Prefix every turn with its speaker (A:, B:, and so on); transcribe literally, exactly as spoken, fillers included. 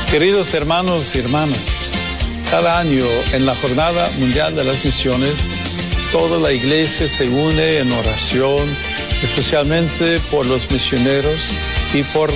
A: Queridos hermanos y hermanas, cada año en la Jornada Mundial de las Misiones, toda la iglesia se une en oración, especialmente por los misioneros y por